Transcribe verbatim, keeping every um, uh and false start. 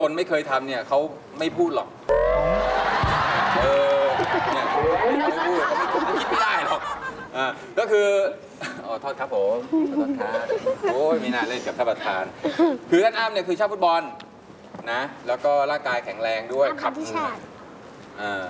คนไม่เคยทำเนี่ยเขาไม่พูดหรอกเออเนี่ยไม่พูดเขาไม่คิดไม่ได้หรอกอ่าก็คืออ๋อโทษครับผมขอโทษครับโอ้ยมีน่าเล่นกับท่านประธานคือท่านอ้ำเนี่ยคือชอบฟุตบอลนะแล้วก็ร่างกายแข็งแรงด้วยขับเหงื่อ